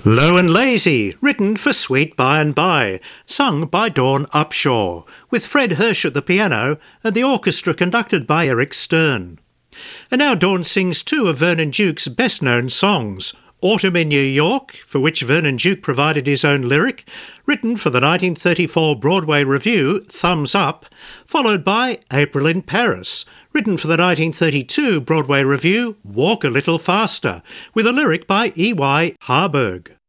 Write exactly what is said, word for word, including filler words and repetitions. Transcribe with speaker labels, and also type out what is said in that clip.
Speaker 1: Low and Lazy, written for Sweet By and By, sung by Dawn Upshaw, with Fred Hirsch at the piano and the orchestra conducted by Eric Stern. And now Dawn sings two of Vernon Duke's best-known songs, Autumn in New York, for which Vernon Duke provided his own lyric, written for the nineteen thirty-four Broadway revue Thumbs Up, followed by April in Paris, written for the nineteen thirty-two Broadway revue Walk a Little Faster, with a lyric by E Y Harburg.